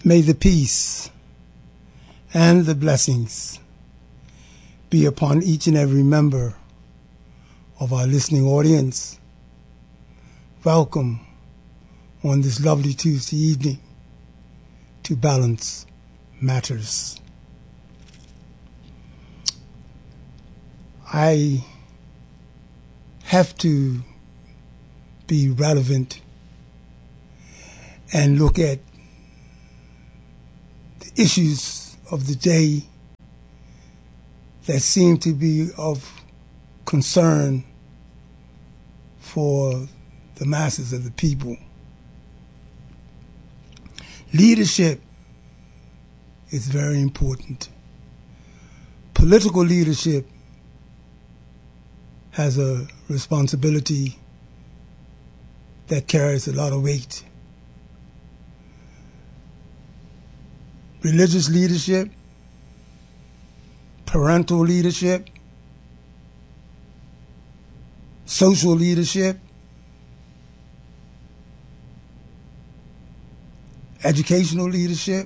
May the peace and the blessings be upon each and every member of our listening audience. Welcome on this lovely Tuesday evening to Balance Matters. I have to be relevant and look at the issues of the day that seem to be of concern for the masses of the people. Leadership is very important. Political leadership has a responsibility that carries a lot of weight. Religious leadership, parental leadership, social leadership, educational leadership,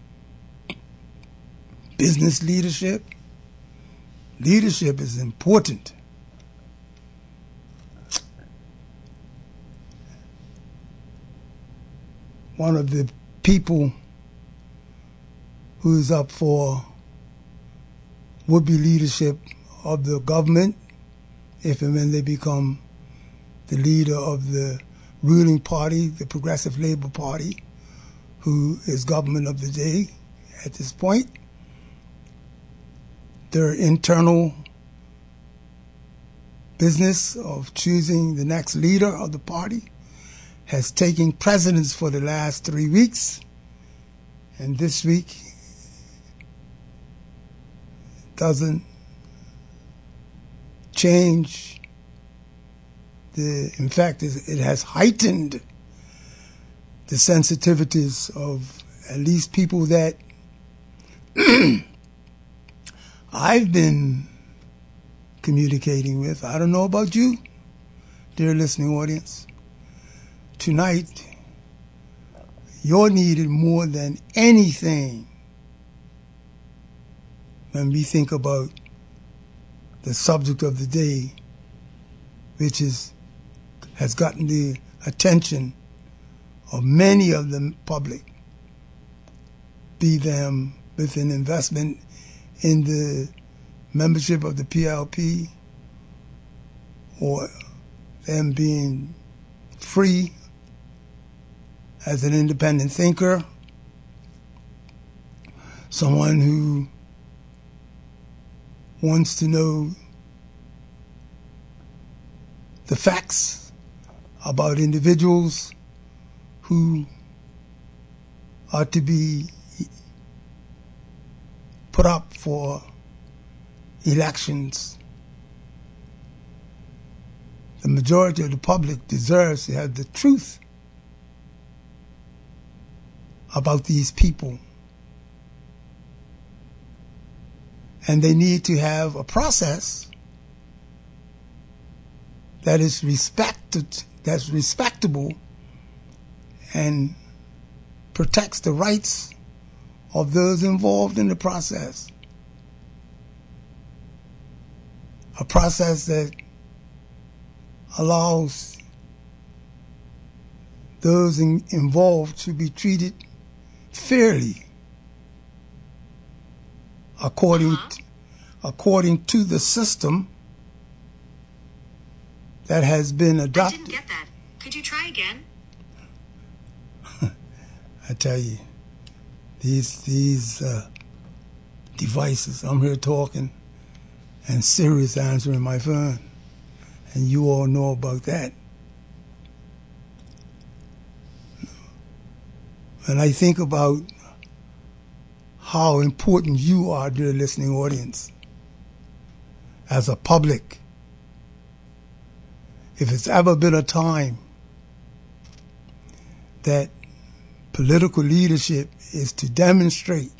business leadership. Leadership is important. One of the people who is up for would-be leadership of the government, if and when they become the leader of the ruling party, the Progressive Labor Party, who is government of the day at this point. Their internal business of choosing the next leader of the party has taken precedence for the last 3 weeks, and this week doesn't change. In fact, it has heightened the sensitivities of at least people that I've been communicating with. I don't know about you, dear listening audience. Tonight, you're needed more than anything when we think about the subject of the day, which has gotten the attention of many of the public, be them with an investment in the membership of the PLP or them being free as an independent thinker, someone who wants to know the facts about individuals who are to be put up for elections. The majority of the public deserves to have the truth about these people. And they need to have a process that is that's respectable and protects the rights of those involved in the process. A process that allows those involved to be treated fairly according to the system that has been adopted. I didn't get that. Could you try again? I tell you, these devices, I'm here talking and Siri's answering my phone, and you all know about that. And I think about how important you are, dear listening audience, as a public. If it's ever been a time that political leadership is to demonstrate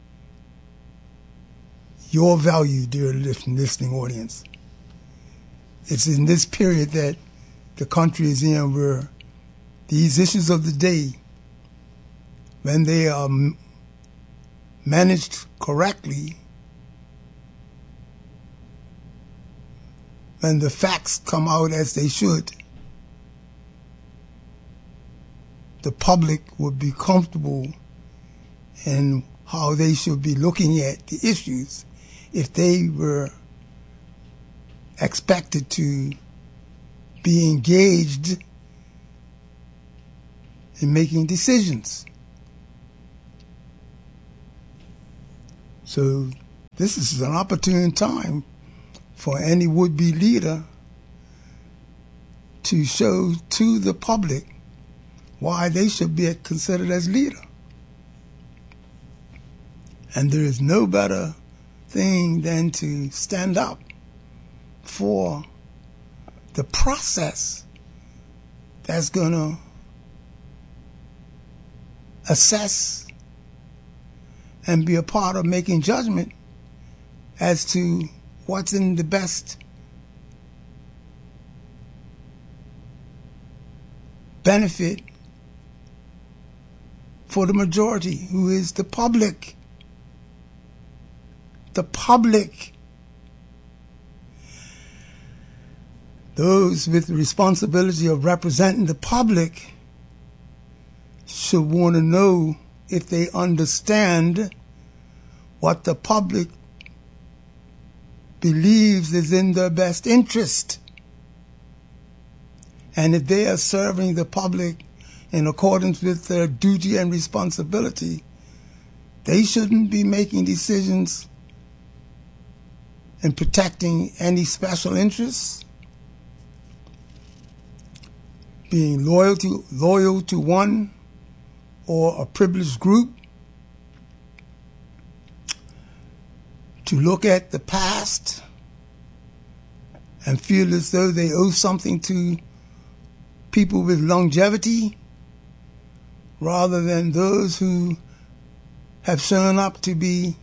your value, dear listening audience, it's in this period that the country is in where these issues of the day when they are managed correctly, when the facts come out as they should, the public would be comfortable in how they should be looking at the issues if they were expected to be engaged in making decisions. So this is an opportune time for any would-be leader to show to the public why they should be considered as leader. And there is no better thing than to stand up for the process that's going to assess and be a part of making judgment as to what's in the best benefit for the majority, who is the public. The public. Those with the responsibility of representing the public should want to know if they understand what the public believes is in their best interest. And if they are serving the public in accordance with their duty and responsibility, they shouldn't be making decisions and protecting any special interests, being loyal to one or a privileged group, to look at the past and feel as though they owe something to people with longevity rather than those who have shown up to be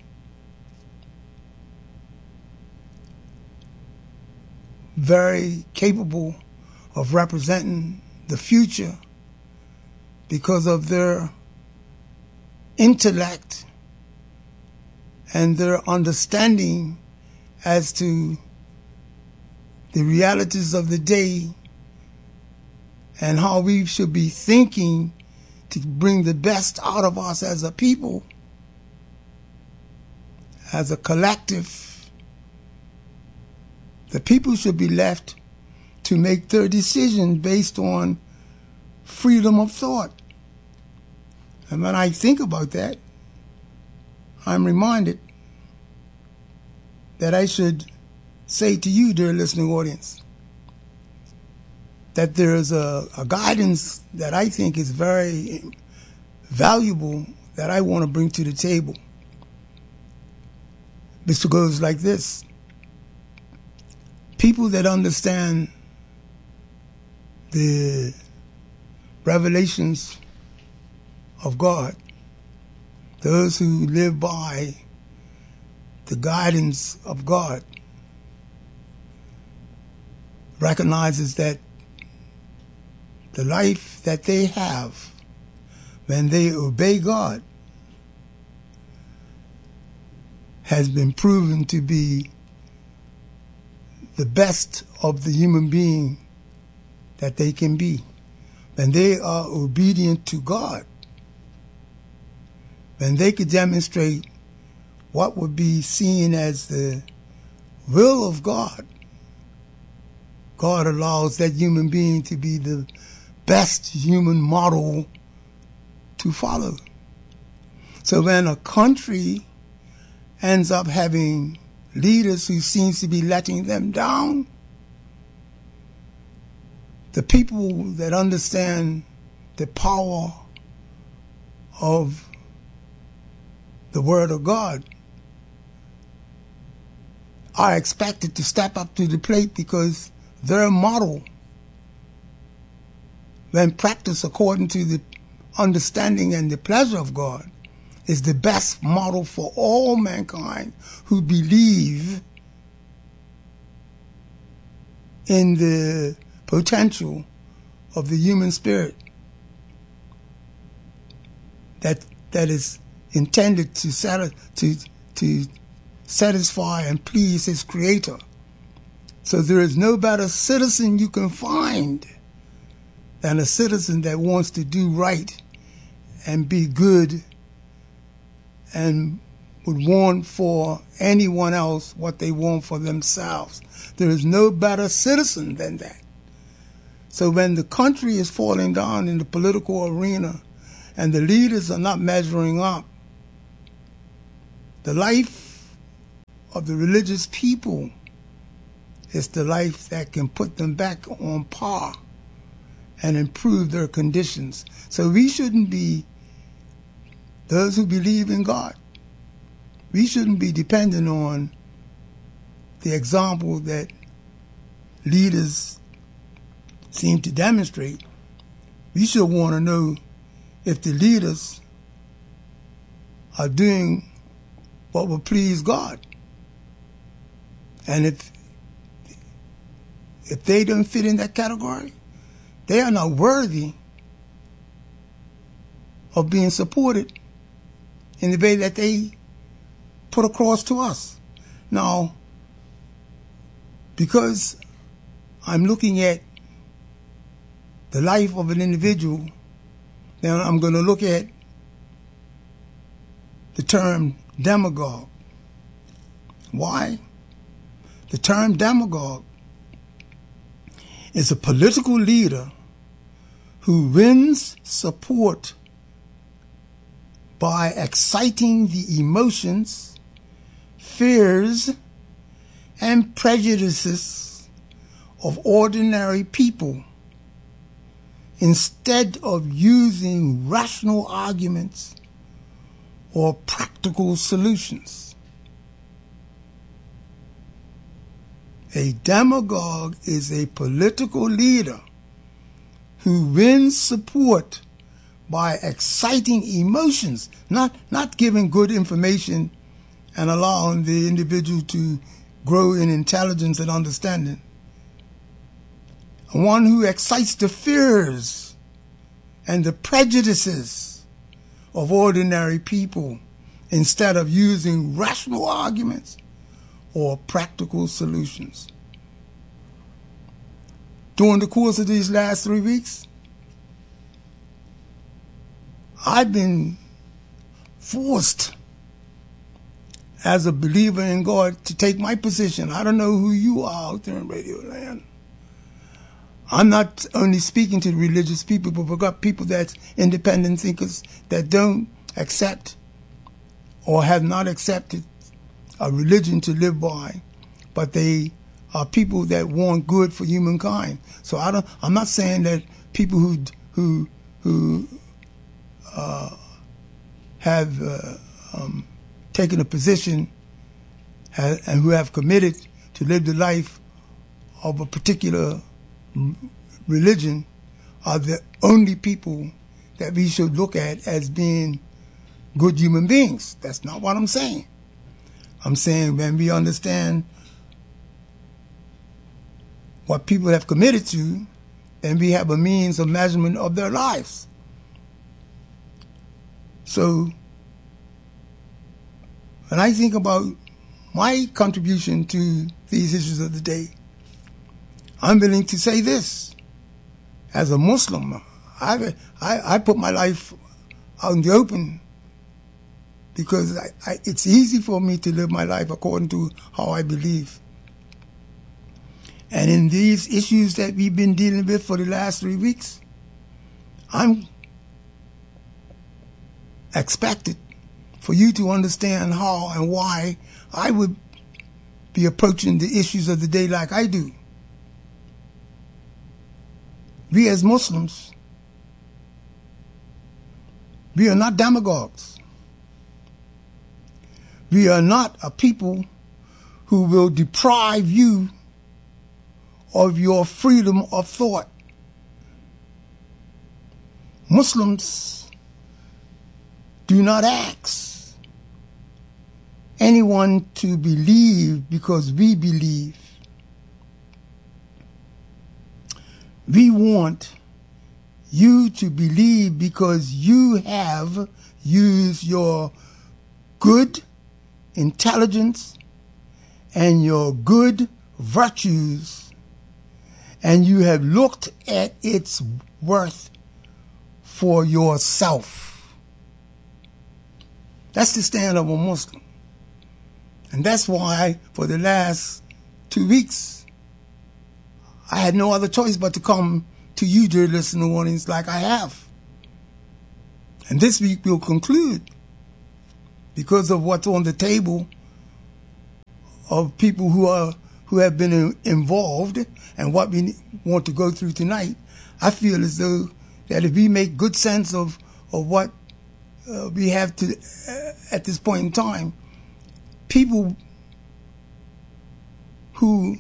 very capable of representing the future because of their intellect and their understanding as to the realities of the day and how we should be thinking to bring the best out of us as a people, as a collective. The people should be left to make their decisions based on freedom of thought. And when I think about that, I'm reminded that I should say to you, dear listening audience, that there is a guidance that I think is very valuable that I want to bring to the table. This goes like this. People that understand the revelations of God, those who live by the guidance of God, recognizes that the life that they have when they obey God has been proven to be the best of the human being that they can be. When they are obedient to God, when they could demonstrate what would be seen as the will of God, God allows that human being to be the best human model to follow. So when a country ends up having leaders who seems to be letting them down, the people that understand the power of the Word of God are expected to step up to the plate because their model, when practiced according to the understanding and the pleasure of God, is the best model for all mankind who believe in the potential of the human spirit. that is intended to satisfy and please his creator. So there is no better citizen you can find than a citizen that wants to do right and be good and would want for anyone else what they want for themselves. There is no better citizen than that. So when the country is falling down in the political arena and the leaders are not measuring up, the life of the religious people is the life that can put them back on par and improve their conditions. So we shouldn't be, those who believe in God, we shouldn't be dependent on the example that leaders seem to demonstrate. We should want to know if the leaders are doing what will please God. And if they don't fit in that category, they are not worthy of being supported in the way that they put across to us. Now, because I'm looking at the life of an individual, now I'm going to look at the term demagogue. Why? The term demagogue is a political leader who wins support by exciting the emotions, fears, and prejudices of ordinary people instead of using rational arguments or practical solutions. A demagogue is a political leader who wins support by exciting emotions, not giving good information and allowing the individual to grow in intelligence and understanding. One who excites the fears and the prejudices of ordinary people instead of using rational arguments or practical solutions. During the course of these last 3 weeks, I've been forced as a believer in God to take my position. I don't know who you are out there in Radio Land. I'm not only speaking to religious people, but we've got people that's independent thinkers that don't accept or have not accepted a religion to live by, but they are people that want good for humankind. So I'm not saying that people who have taken a position and who have committed to live the life of a particular religion are the only people that we should look at as being good human beings. That's not what I'm saying. I'm saying when we understand what people have committed to, then we have a means of measurement of their lives. So when I think about my contribution to these issues of the day, I'm willing to say this. As a Muslim, I put my life out in the open because it's easy for me to live my life according to how I believe. And in these issues that we've been dealing with for the last 3 weeks, I'm expected for you to understand how and why I would be approaching the issues of the day like I do. We as Muslims, we are not demagogues. We are not a people who will deprive you of your freedom of thought. Muslims do not ask anyone to believe because we believe. We want you to believe because you have used your good intelligence and your good virtues, and you have looked at its worth for yourself. That's the stand of a Muslim. And that's why for the last 2 weeks, I had no other choice but to come to you, dear listener audience, like I have. And this week we'll conclude because of what's on the table of people who have been involved and what we want to go through tonight. I feel as though that if we make good sense of what we have to at this point in time, people who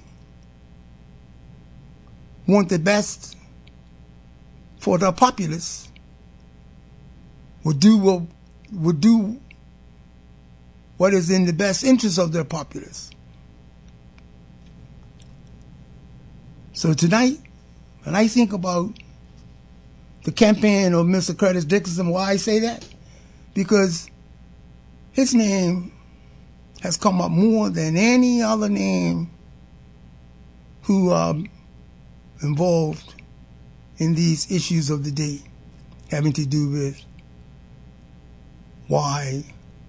want the best for the populace would do what is in the best interest of their populace. So tonight, when I think about the campaign of Mr. Curtis Dickinson, why I say that? Because his name has come up more than any other name who are involved in these issues of the day having to do with why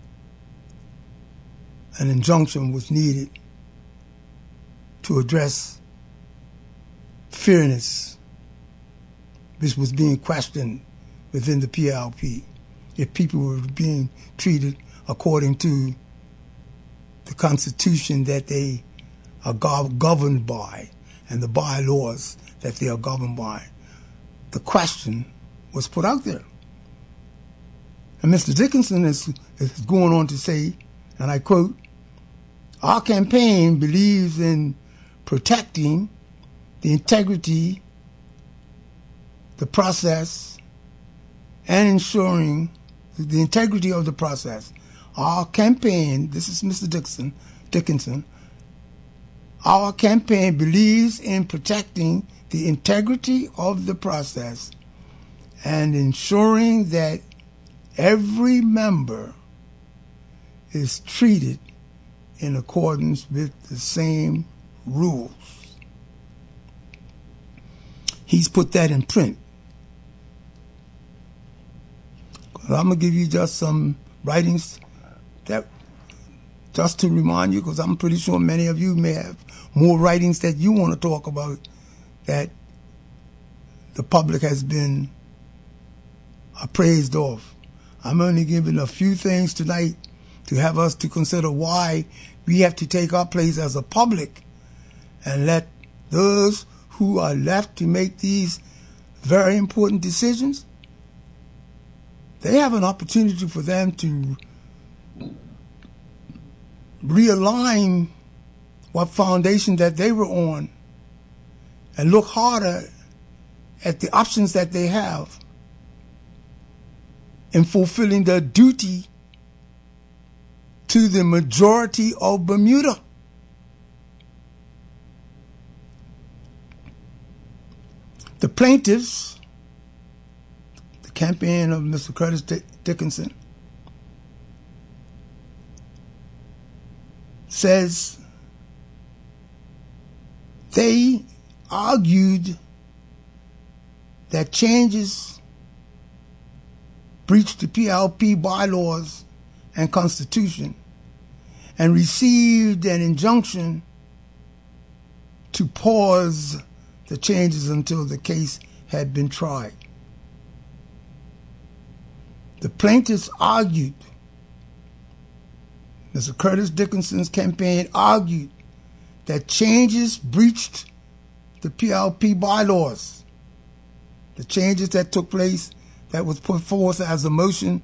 an injunction was needed to address fairness, which was being questioned within the PLP, if people were being treated according to the Constitution that they are governed by and the bylaws that they are governed by. The question was put out there. And Mr. Dickinson is going on to say, and I quote, "Our campaign believes in protecting the integrity, the process, and ensuring the integrity of the process. Our campaign," this is Mr. Dickinson, "our campaign believes in protecting the integrity of the process and ensuring that every member is treated in accordance with the same rules." He's put that in print. I'm going to give you just some writings that, just to remind you, because I'm pretty sure many of you may have more writings that you want to talk about that the public has been appraised of. I'm only giving a few things tonight to have us to consider why we have to take our place as a public and let those who are left to make these very important decisions, they have an opportunity for them to realign what foundation that they were on and look harder at the options that they have in fulfilling their duty to the majority of Bermuda. The plaintiffs, the campaign of Mr. Curtis Dickinson, says they argued that changes breached the PLP bylaws and Constitution and received an injunction to pause the changes until the case had been tried. The plaintiffs argued, Mr. Curtis Dickinson's campaign argued, that changes breached the PLP bylaws. The changes that took place, that was put forth as a motion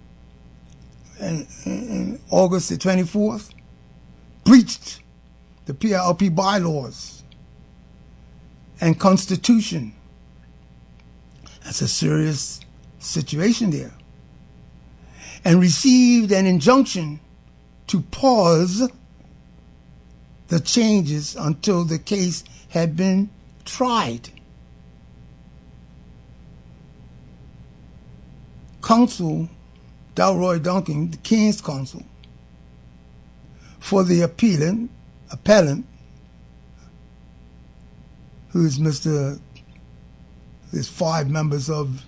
in August the 24th, breached the PLP bylaws and Constitution. That's a serious situation there. And received an injunction to pause the changes until the case had been tried. counsel, Delroy Duncan, the King's counsel, for the appellant, who is there's 5 members of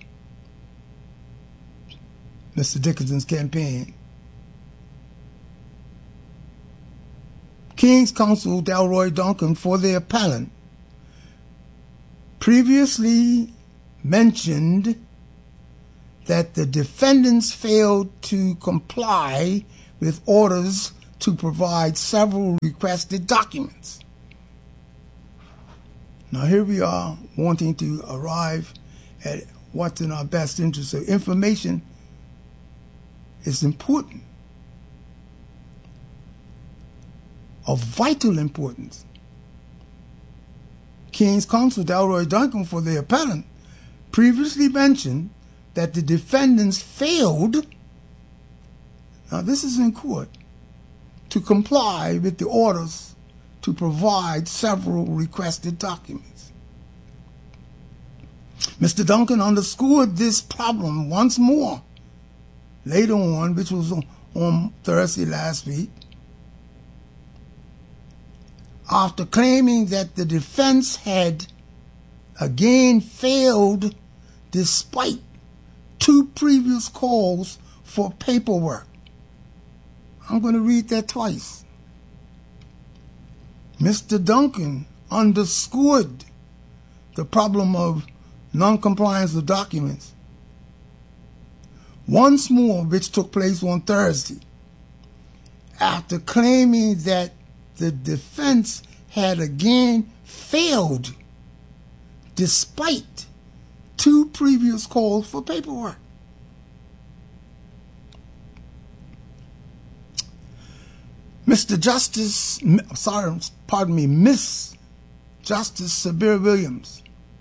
Mr. Dickinson's campaign. King's counsel, Delroy Duncan, for the appellant, previously mentioned that the defendants failed to comply with orders to provide several requested documents. Now here we are wanting to arrive at what's in our best interest. So information is important, of vital importance. King's counsel, Delroy Duncan, for the appellant, previously mentioned that the defendants failed, now this is in court, to comply with the orders to provide several requested documents. Mr. Duncan underscored this problem once more later on, which was on Thursday last week, after claiming that the defense had again failed despite 2 previous calls for paperwork. I'm going to read that twice. Mr. Duncan underscored the problem of non-compliance with documents once more, which took place on Thursday, after claiming that the defense had again failed despite 2 previous calls for paperwork. Miss Justice Sabir Williams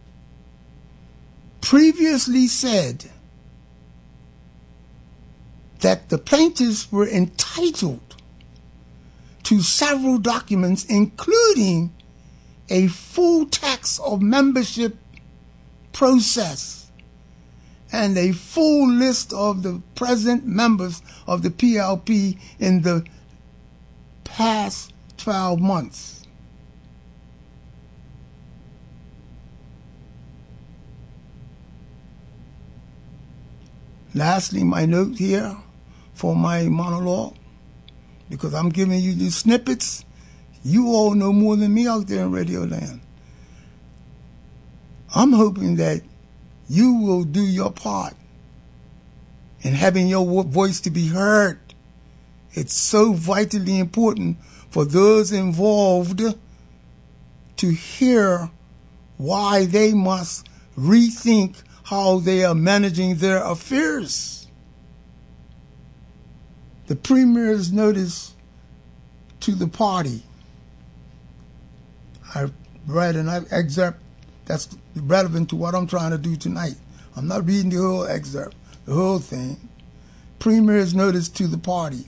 previously said that the plaintiffs were entitled to several documents, including a full text of membership process and a full list of the present members of the PLP in the past 12 months. Lastly, my note here for my monologue, because I'm giving you these snippets. You all know more than me out there in Radio Land. I'm hoping that you will do your part in having your voice to be heard. It's so vitally important for those involved to hear why they must rethink how they are managing their affairs. The Premier's notice to the party. I read an excerpt that's relevant to what I'm trying to do tonight. I'm not reading the whole excerpt, the whole thing. Premier's notice to the party.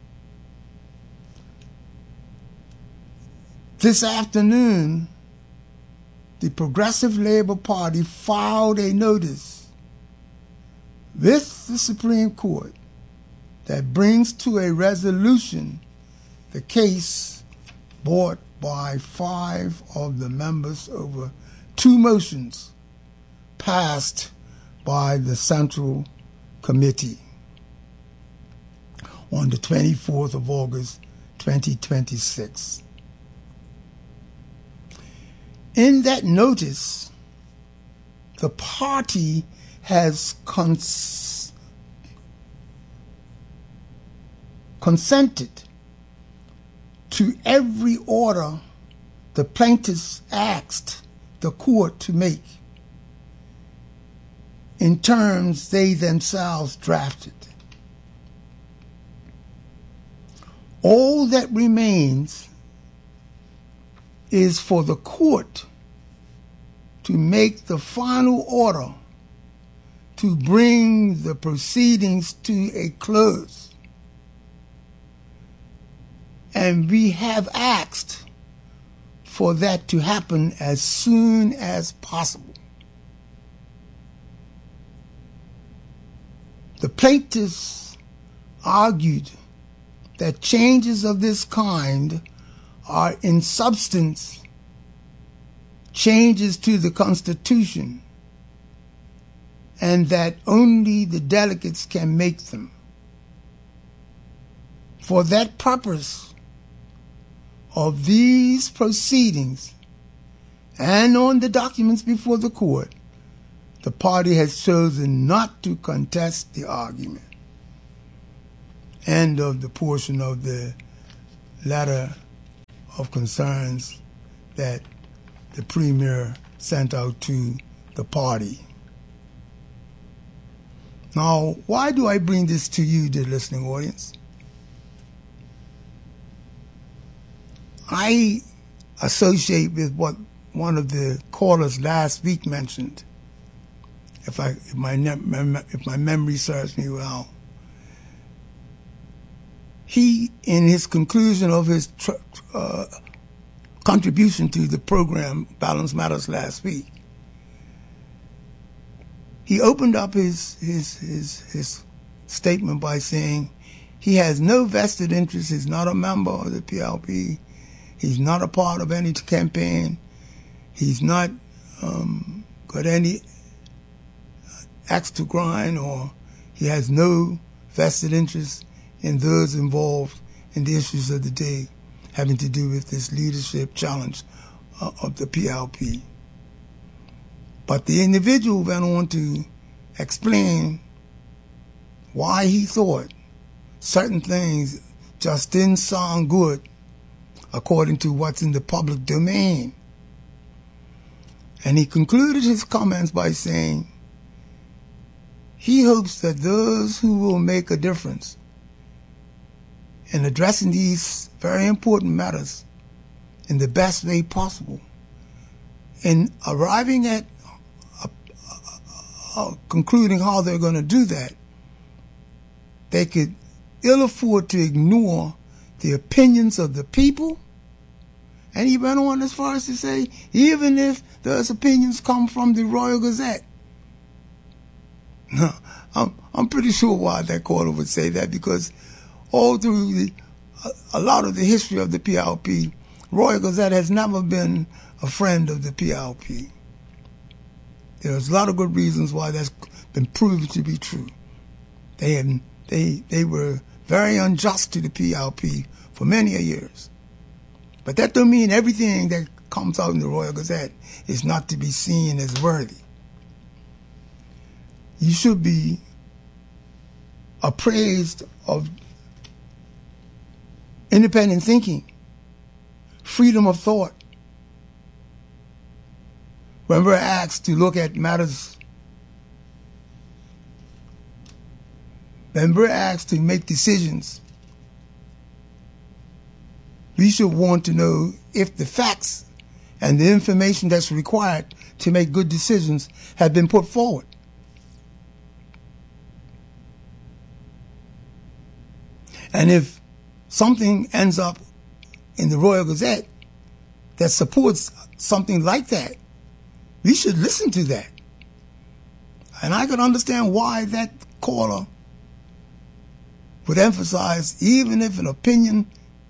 This afternoon, the Progressive Labour Party filed a notice with the Supreme Court that brings to a resolution the case brought by 5 of the members over 2 motions passed by the Central Committee on the 24th of August, 2026. In that notice, the party has consented to every order the plaintiffs asked the court to make in terms they themselves drafted. All that remains is for the court to make the final order to bring the proceedings to a close. And we have asked for that to happen as soon as possible. The plaintiffs argued that changes of this kind are in substance changes to the Constitution, and that only the delegates can make them. For that purpose of these proceedings and on the documents before the court, the party has chosen not to contest the argument. End of the portion of the letter of concerns that the Premier sent out to the party. Now, why do I bring this to you, dear listening audience? I associate with what one of the callers last week mentioned, if my memory serves me well. He, in his conclusion of his contribution to the program Balance Matters last week, he opened up his statement by saying he has no vested interest. He's not a member of the PLP. He's not a part of any campaign. He's not got any axe to grind, or he has no vested interest in those involved in the issues of the day having to do with this leadership challenge of the PLP. But the individual went on to explain why he thought certain things just didn't sound good according to what's in the public domain. And he concluded his comments by saying he hopes that those who will make a difference in addressing these very important matters in the best way possible, in arriving at concluding how they're going to do that, they could ill afford to ignore the opinions of the people. And he went on as far as to say, even if those opinions come from the Royal Gazette. Now, I'm pretty sure why that caller would say that, because all through a lot of the history of the PLP, Royal Gazette has never been a friend of the PLP. There's a lot of good reasons why that's been proven to be true. They were very unjust to the PLP for many years. But that don't mean everything that comes out in the Royal Gazette is not to be seen as worthy. You should be appraised of independent thinking, freedom of thought. When we're asked to look at matters, when we're asked to make decisions, we should want to know if the facts and the information that's required to make good decisions have been put forward. And if something ends up in the Royal Gazette that supports something like that, we should listen to that. And I could understand why that caller would emphasize even if an opinion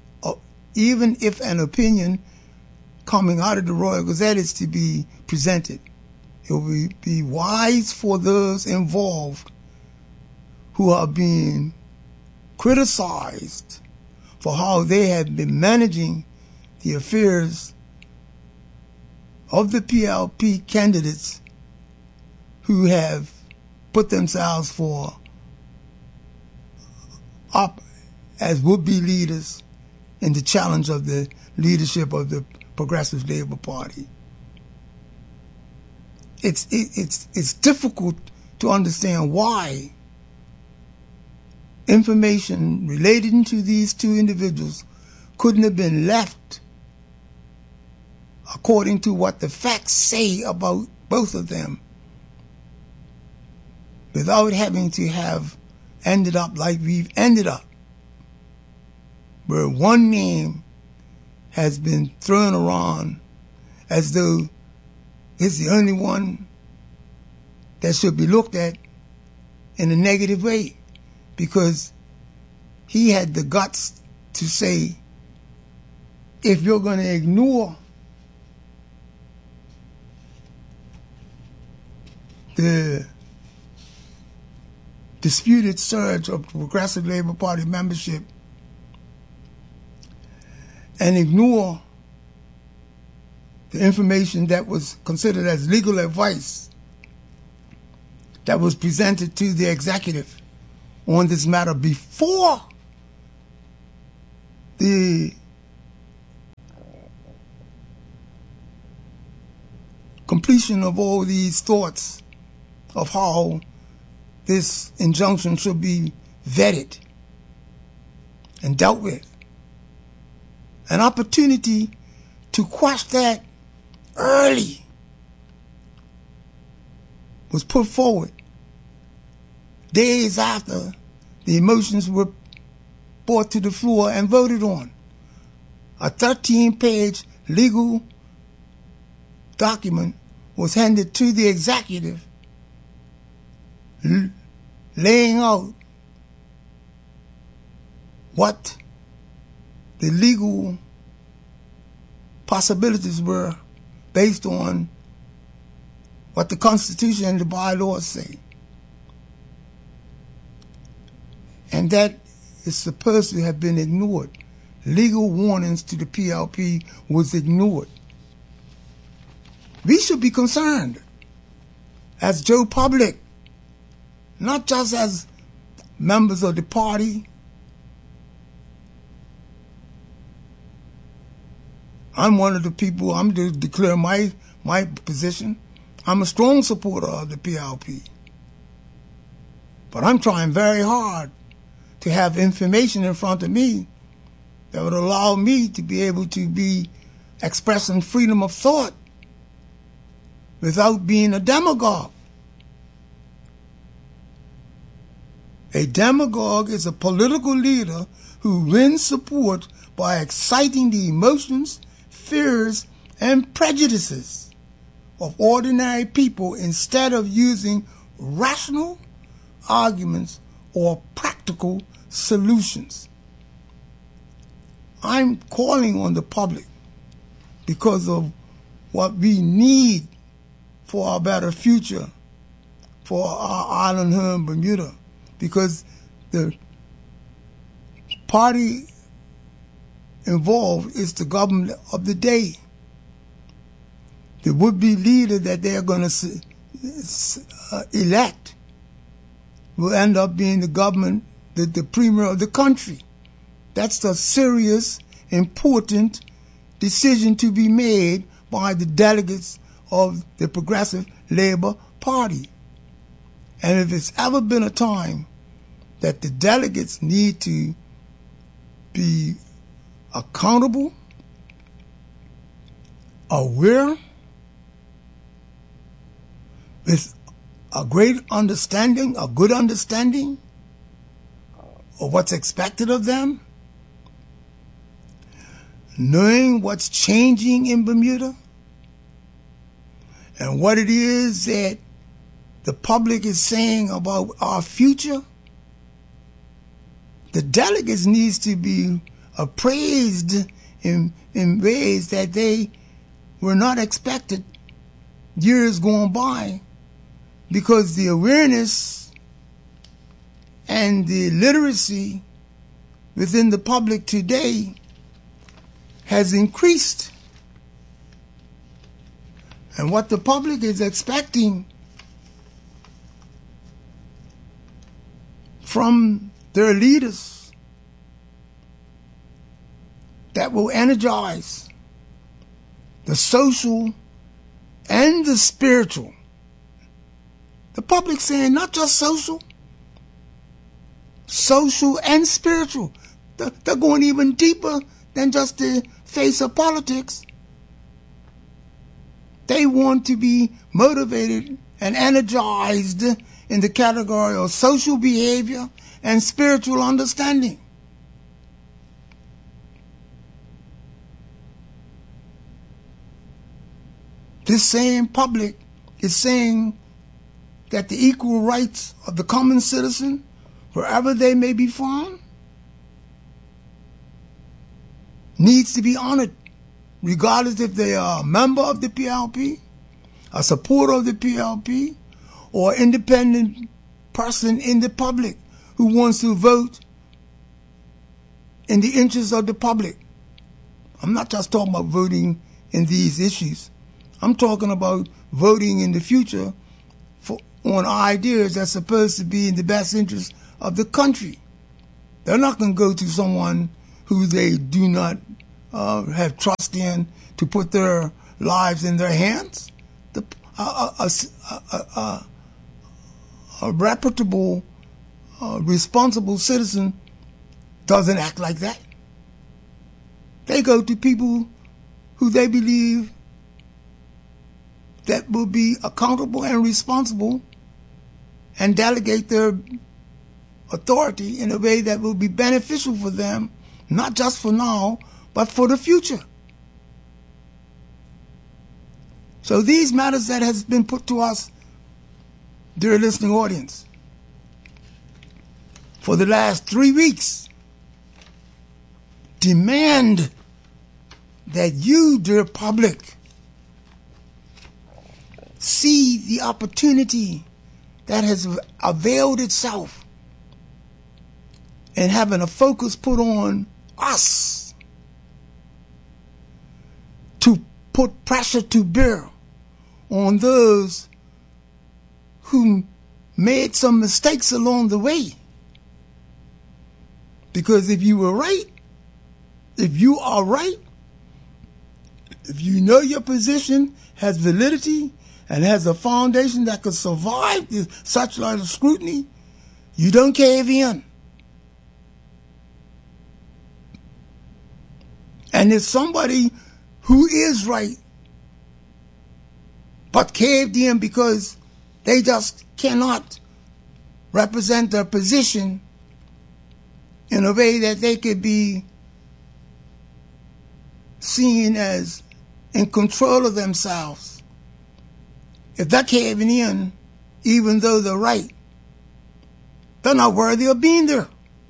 coming out of the Royal Gazette is to be presented, it would be wise for those involved who are being criticized for how they have been managing the affairs of the PLP candidates who have put themselves up as would-be leaders in the challenge of the leadership of the Progressive Labour Party. It's difficult to understand why information relating to these two individuals couldn't have been left according to what the facts say about both of them, without having to have ended up like we've ended up, where one name has been thrown around as though it's the only one that should be looked at in a negative way, because he had the guts to say, if you're going to ignore the disputed surge of the Progressive Labor Party membership and ignore the information that was considered as legal advice that was presented to the executive on this matter before the completion of all these thoughts of how this injunction should be vetted and dealt with. An opportunity to quash that early was put forward days after the motions were brought to the floor and voted on. A 13-page legal document was handed to the executive laying out what the legal possibilities were based on what the Constitution and the bylaws say. And that is supposed to have been ignored. Legal warnings to the PLP was ignored. We should be concerned as Joe Public, not just as members of the party. I'm one of the people, I'm to declare my position. I'm a strong supporter of the PLP. But I'm trying very hard to have information in front of me that would allow me to be able to be expressing freedom of thought without being a demagogue. A demagogue is a political leader who wins support by exciting the emotions, fears, and prejudices of ordinary people instead of using rational arguments or practical solutions. I'm calling on the public because of what we need for our better future, for our island here in Bermuda, because the party involved is the government of the day. The would-be leader that they're going to elect will end up being the government, the premier of the country. That's a serious, important decision to be made by the delegates of the Progressive Labor Party. And if it's ever been a time that the delegates need to be accountable, aware, with a great understanding, a good understanding of what's expected of them, knowing what's changing in Bermuda, and what it is that the public is saying about our future, the delegates needs to be appraised in ways that they were not expected years going by, because the awareness and the literacy within the public today has increased. And what the public is expecting from their leaders that will energize the social and the spiritual. The public saying not just social, social and spiritual. They're going even deeper than just the face of politics. They want to be motivated and energized in the category of social behavior and spiritual understanding. This same public is saying that the equal rights of the common citizen, wherever they may be found, needs to be honored, regardless if they are a member of the PLP, a supporter of the PLP, or an independent person in the public who wants to vote in the interest of the public. I'm not just talking about voting in these issues. I'm talking about voting in the future on ideas that's supposed to be in the best interest of the country. They're not going to go to someone who they do not have trust in to put their lives in their hands. A reputable, responsible citizen doesn't act like that. They go to people who they believe that will be accountable and responsible and delegate their authority in a way that will be beneficial for them, not just for now, but for the future. So these matters that has been put to us, dear listening audience, for the last 3 weeks, demand that you, dear public, see the opportunity that has availed itself and having a focus put on us to put pressure to bear on those who made some mistakes along the way. Because if you were right, if you are right, if you know your position has validity and has a foundation that could survive such a lot of scrutiny, you don't cave in. And if somebody who is right but caved in because they just cannot represent their position in a way that they could be seen as in control of themselves, if they're caving in, even though they're right, they're not worthy of being there.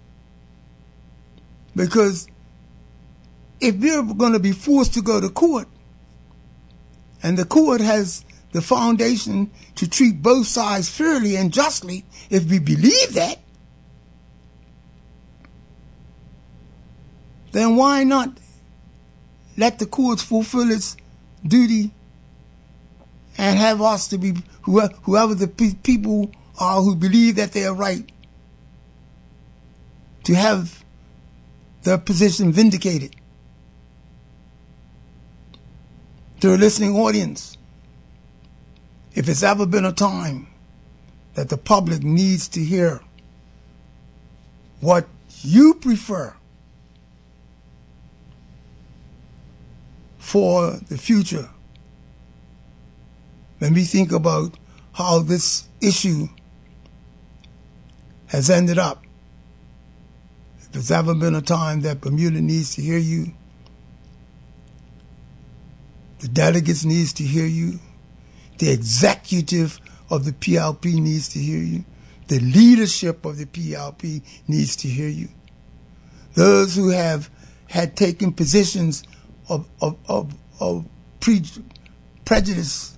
Because if you're going to be forced to go to court, and the court has the foundation to treat both sides fairly and justly, if we believe that, then why not let the courts fulfill its duty and have us to be, whoever the people are who believe that they are right, to have their position vindicated. To a listening audience, if it's ever been a time that the public needs to hear what you prefer for the future, when we think about how this issue has ended up, if it's ever been a time that Bermuda needs to hear you, the delegates needs to hear you, the executive of the PLP needs to hear you, the leadership of the PLP needs to hear you. Those who have had taken positions of prejudice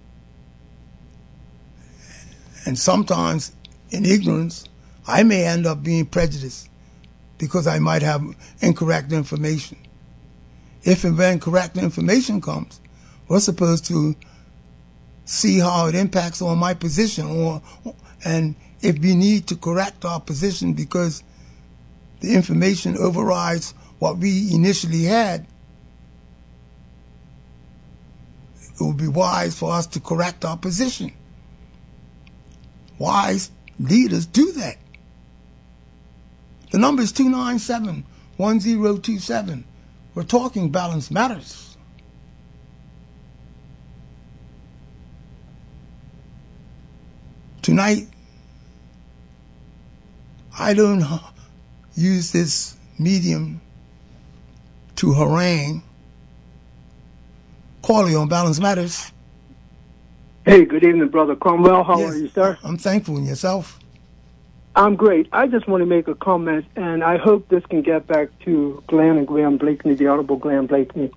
and sometimes in ignorance, I may end up being prejudiced because I might have incorrect information. If and when correct information comes, we're supposed to see how it impacts on my position, and if we need to correct our position because the information overrides what we initially had, it would be wise for us to correct our position. Wise leaders do that. The number is 297-1027. We're talking Balance Matters. Tonight, I don't use this medium to harangue Corley on Balance Matters. Hey, good evening, Brother Cromwell. How Yes, are you, sir? I'm thankful. And yourself? I'm great. I just want to make a comment, and I hope this can get back to Glenn and Graham Blakeney, the Honorable Graham Blakeney.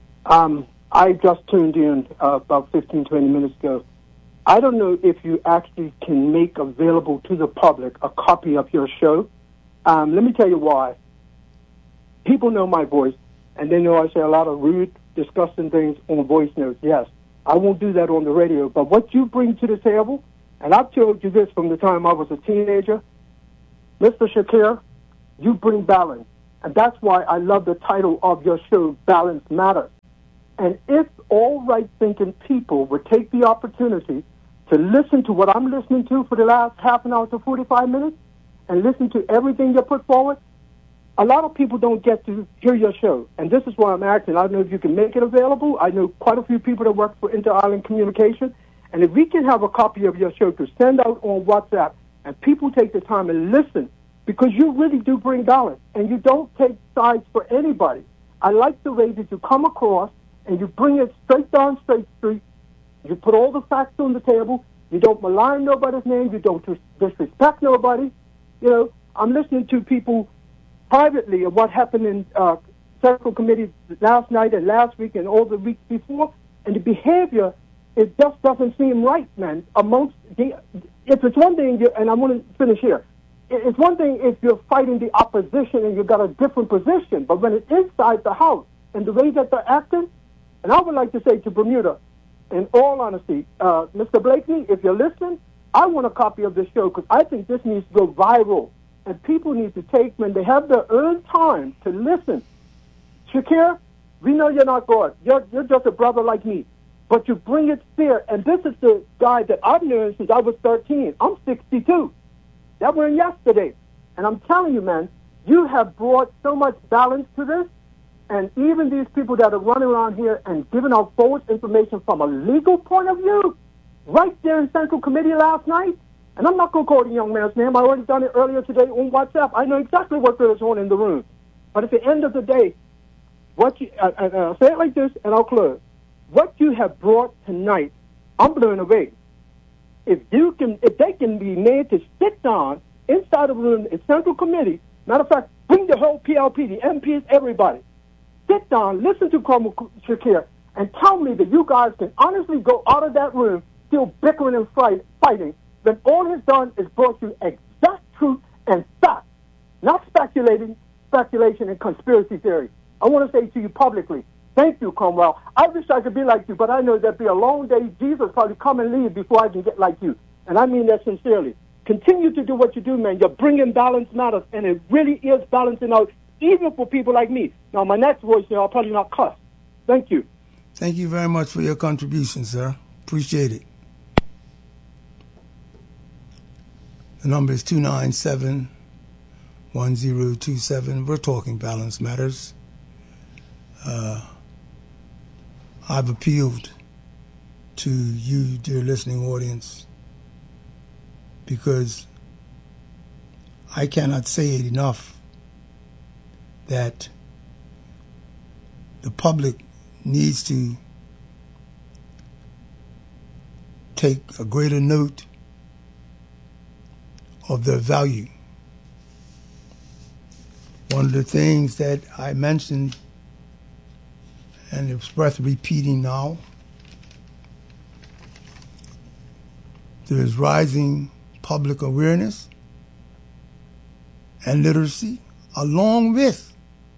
I just tuned in about 15, 20 minutes ago. I don't know if you actually can make available to the public a copy of your show. Let me tell you why. People know my voice, and they know I say a lot of rude, disgusting things on voice notes. Yes, I won't do that on the radio, but what you bring to the table, and I've told you this from the time I was a teenager, Mr. Shakir, you bring balance. And that's why I love the title of your show, Balance Matters. And if all right-thinking people would take the opportunity to listen to what I'm listening to for the last half an hour to 45 minutes and listen to everything you put forward, a lot of people don't get to hear your show. And this is why I'm asking. I don't know if you can make it available. I know quite a few people that work for Inter-Island Communication. And if we can have a copy of your show to send out on WhatsApp, and people take the time and listen, because you really do bring balance, and you don't take sides for anybody. I like the way that you come across, and you bring it straight down Straight Street. You put all the facts on the table. You don't malign nobody's name. You don't disrespect nobody. You know, I'm listening to people privately of what happened in Central Committee last night and last week and all the weeks before, and the behavior, it just doesn't seem right, man. If it's one thing, and I want to finish here, it's one thing if you're fighting the opposition and you've got a different position, but when it's inside the House and the way that they're acting, and I would like to say to Bermuda, in all honesty, Mr. Blakeney, if you're listening, I want a copy of this show because I think this needs to go viral, and people need to take, when they have their own time to listen. Shakir, we know you're not God. You're just a brother like me. But you bring it fair, and this is the guy that I've known since I was 13. I'm 62. That went yesterday. And I'm telling you, man, you have brought so much balance to this, and even these people that are running around here and giving out false information from a legal point of view, right there in Central Committee last night, and I'm not going to call the young man's name. I already done it earlier today on WhatsApp. I know exactly what goes on in the room. But at the end of the day, I'll say it like this, and I'll close. What you have brought tonight, I'm blown away. If they can be made to sit down inside of a room in Central Committee, matter of fact, bring the whole PLP, the MPs, everybody, sit down, listen to Cromwell Shakir, and tell me that you guys can honestly go out of that room still bickering and fighting, then all he's done is brought you exact truth and fact, not speculation and conspiracy theory. I want to say to you publicly, thank you, Cromwell. I wish I could be like you, but I know there'd be a long day. Jesus probably come and leave before I can get like you. And I mean that sincerely. Continue to do what you do, man. You're bringing balance matters, and it really is balancing out, even for people like me. Now, my next voice, I'll probably not cuss. Thank you. Thank you very much for your contribution, sir. Appreciate it. The number is 297-1027. We're talking Balance Matters. I've appealed to you, dear listening audience, because I cannot say it enough that the public needs to take a greater note of their value. One of the things that I mentioned, and it's worth repeating now, there is rising public awareness and literacy, along with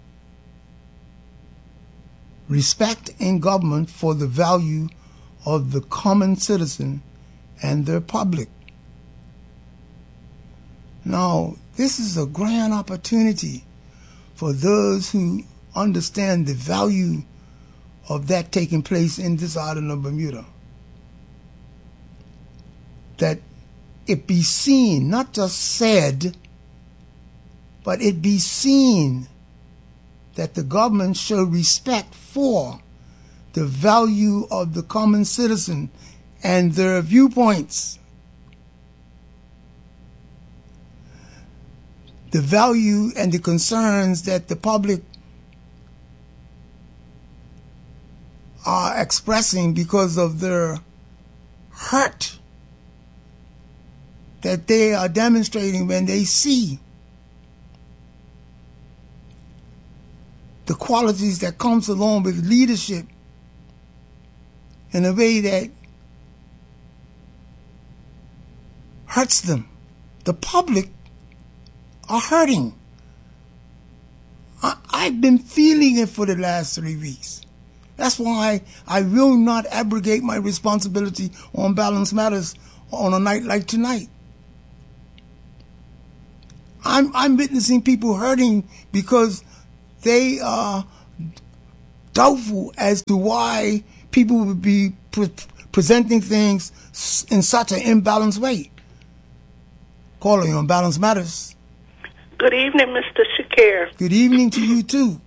respect in government for the value of the common citizen and their public. Now, this is a grand opportunity for those who understand the value of that taking place in this island of Bermuda. That it be seen, not just said, but it be seen that the government show respect for the value of the common citizen and their viewpoints. The value and the concerns that the public are expressing because of their hurt that they are demonstrating when they see the qualities that comes along with leadership in a way that hurts them. The public are hurting. I've been feeling it for the last 3 weeks. That's why I will not abrogate my responsibility on Balance Matters on a night like tonight. I'm witnessing people hurting because they are doubtful as to why people would be presenting things in such an imbalanced way. Calling on Balance Matters. Good evening, Mr. Shakir. Good evening to you, too.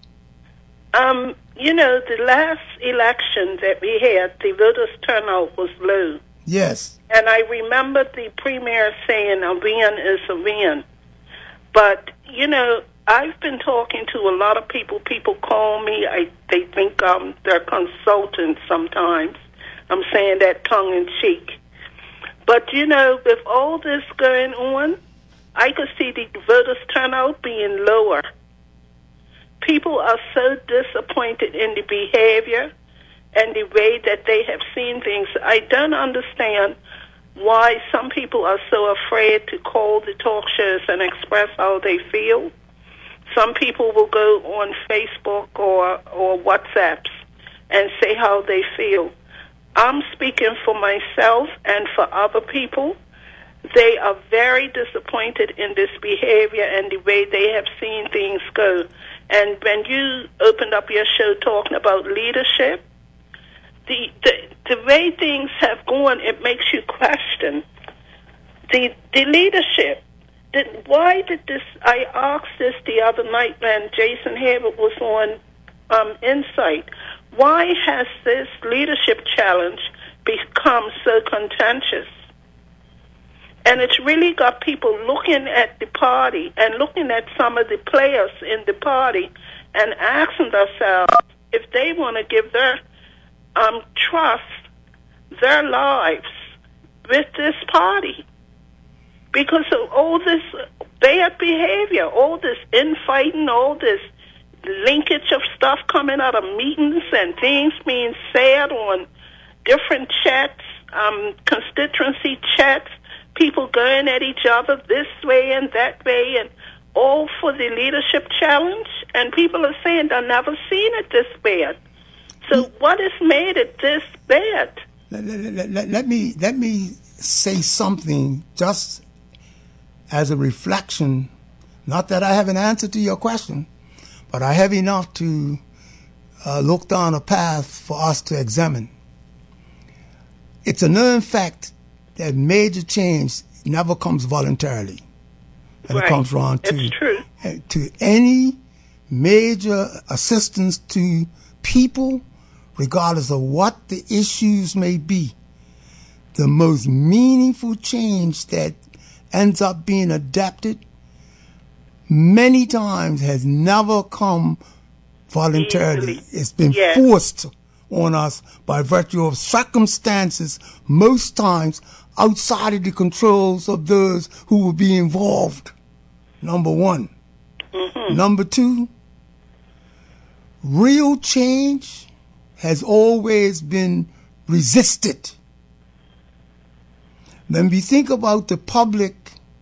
You know, the last election that we had, the voters' turnout was low. Yes. And I remember the premier saying a win is a win. But, you know, I've been talking to a lot of people. People call me. They think they're consultants sometimes. I'm saying that tongue-in-cheek. But, you know, with all this going on, I could see the voters' turnout being lower. People are so disappointed in the behavior and the way that they have seen things. I don't understand why some people are so afraid to call the talk shows and express how they feel. Some people will go on Facebook or WhatsApps and say how they feel. I'm speaking for myself and for other people. They are very disappointed in this behavior and the way they have seen things go. And when you opened up your show talking about leadership, the way things have gone, it makes you question the leadership. Why did this? I asked this the other night when Jason Herbert was on Insight. Why has this leadership challenge become so contentious? And it's really got people looking at the party and looking at some of the players in the party and asking themselves if they want to give their trust, their lives with this party. Because of all this bad behavior, all this infighting, all this linkage of stuff coming out of meetings and things being said on different chats, constituency chats, people going at each other this way and that way, and all for the leadership challenge. And people are saying they've never seen it this bad. So what has made it this bad? Let me say something just as a reflection. Not that I have an answer to your question, but I have enough to look down a path for us to examine. It's a known fact that major change never comes voluntarily. And right. It comes around to any major assistance to people, regardless of what the issues may be. The most meaningful change that ends up being adapted many times has never come voluntarily. Easily. It's been forced on us by virtue of circumstances, most times outside of the controls of those who will be involved. Number one. Mm-hmm. Number two, real change has always been resisted. When we think about the public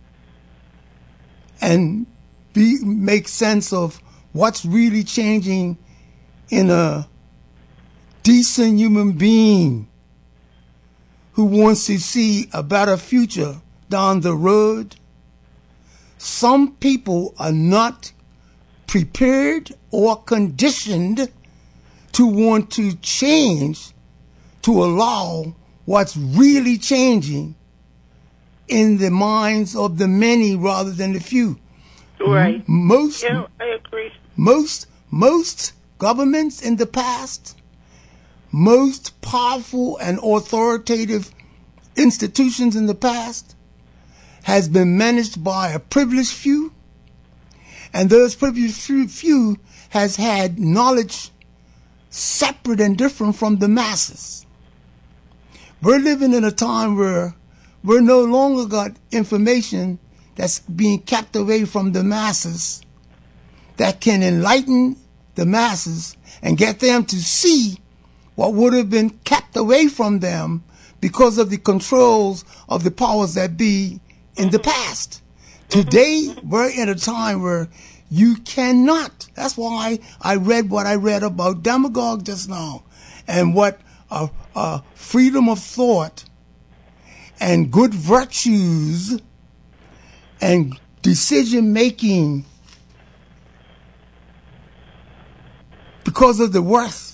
and make sense of what's really changing in a decent human being who wants to see a better future down the road, some people are not prepared or conditioned to want to change to allow what's really changing in the minds of the many rather than the few. Right. I agree. Most governments in the past, most powerful and authoritative institutions in the past has been managed by a privileged few, and those privileged few has had knowledge separate and different from the masses. We're living in a time where we're no longer got information that's being kept away from the masses that can enlighten the masses and get them to see what would have been kept away from them because of the controls of the powers that be in the past. Today, we're in a time where you cannot. That's why I read what I read about demagogue just now, and what freedom of thought and good virtues and decision making because of the worth